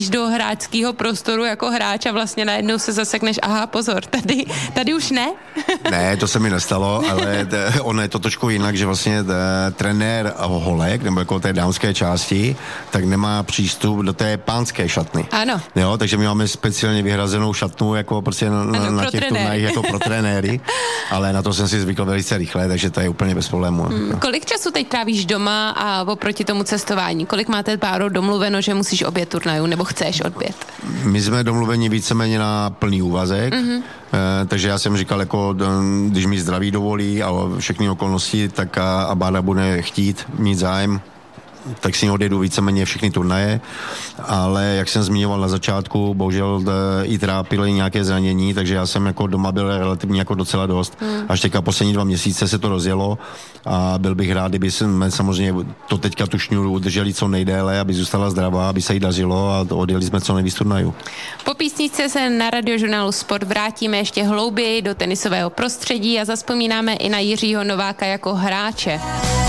do hráčského prostoru jako hráč a vlastně najednou se zasekneš, aha, pozor, tady už ne? Ne, to se mi nestalo, ale ono je to trošku jinak, že vlastně trenér holek, nebo jako té dámské části, tak nemá přístup do té pánské šatny. Ano. Jo, takže my máme speciálně vyhrazenou šatnu jako prostě na těch turnajích jako pro trenéry, ale na to jsem si zvykl velice rychle, takže to je úplně bez problému. Kolik času teď trávíš doma a oproti tomu cestování? Kolik máte párou domluveno, že musíš obět turnajů, nebo chceš odbět? My jsme domluveni víceméně na plný úvazek, takže já jsem říkal, jako, když mi zdraví dovolí a všechny okolnosti, tak a Bára bude chtít mít zájem, tak si odjedu víceméně všechny turnaje, ale jak jsem zmiňoval na začátku, bohužel i trápily nějaké zranění, takže já jsem jako doma byl relativně jako docela dost. Až teďka poslední 2 měsíce se to rozjelo a byl bych rád, kdyby jsme samozřejmě to teďka tu šňůru udrželi co nejdéle, aby zůstala zdravá, aby se jí dařilo a odjeli jsme co nejvíc turnajů. Po písničce se na Radiožurnálu Sport vrátíme ještě hlouběji do tenisového prostředí a zazpomínáme i na Jiřího Nováka jako hráče.